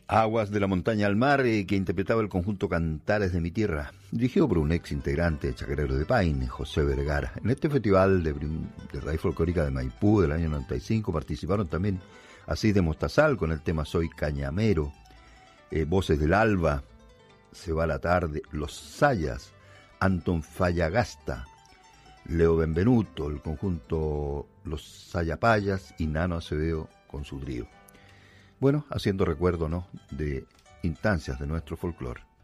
Aguas de la montaña al mar, que interpretaba el conjunto Cantares de mi tierra, dirigido por un ex integrante de Chacarero de Paine, José Vergara. En este festival de raíz folclórica de Maipú del año 95 participaron también Asís de Mostazal con el tema Soy Cañamero, Voces del Alba, Se va la tarde, Los Sayas, Anton Fallagasta, Leo Benvenuto, el conjunto Los Sayapayas y Nano Acevedo con su trío. Bueno, haciendo recuerdo, ¿no?, de instancias de nuestro folclore.